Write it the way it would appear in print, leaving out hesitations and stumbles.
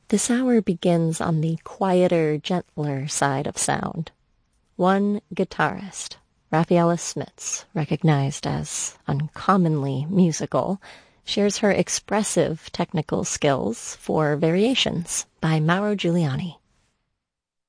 This hour begins on the quieter, gentler side of sound. One guitarist, Rafaela Smits, recognized as uncommonly musical, shares her expressive technical skills for Variations by Mauro Giuliani.